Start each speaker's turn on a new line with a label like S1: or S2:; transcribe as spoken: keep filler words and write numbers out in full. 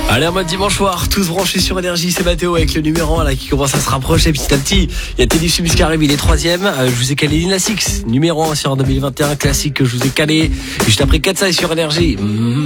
S1: Allez, en mode dimanche soir, tous branchés sur Énergie, c'est Mathéo avec le numéro un là qui commence à se rapprocher petit à petit. Il y a Teddy Subis qui arrive, il est troisième. Euh, je vous ai calé Lina Six, numéro un sur deux mille vingt et un, classique que je vous ai calé. Juste après quatre ça sur Énergie. Mmh.